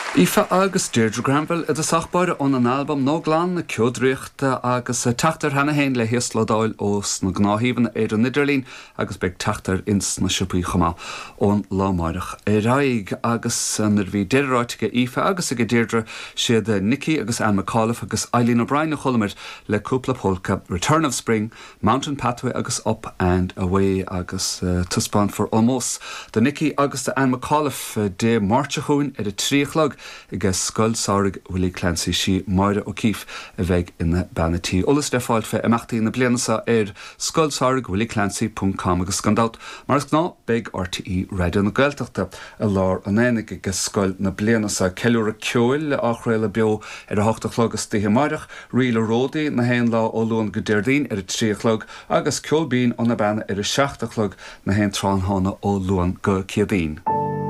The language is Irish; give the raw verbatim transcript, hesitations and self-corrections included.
Ifa agus Deirdre Granville is a sachbáire ón an album nó glan na ciodríochta agus teachtar hena héin le hiasládáil os na gnáhíban éidir Nidirlín agus beag teachtar ins na sipaí chumá ón lámáireach é raig agus nar bhí deireráitige Ifa agus ag Deirdre siad Nicky agus Anne McAuliffe agus Eileen O'Brien na cholamid le cúpla polka Return of Spring, Mountain Pathway agus Up and Away agus uh, tuspáin for Almost. The Nicky agus de Anne McAuliffe uh, de Marcha chuin ar a tríochlog agus scoil sáirg Willie Clancy si Máire O'Keefe a bheith ina banatí. Olas de fáilt fe amachtaí na blianasa ar scoil sáirg willie clancy dot com agus gandát. Mar is gná beag R T E radio na Gaeltachta a lár an énig agus scoil na blianasa ceúra ceúil le áchréile bio ar a hochtachlog agus títhe Máireach riile ródaí na héin lá óluan go Deirdín ar a tríochlog agus ceolbín an na banna ar a seachtachlog na héin tránhána óluan go Ciadín.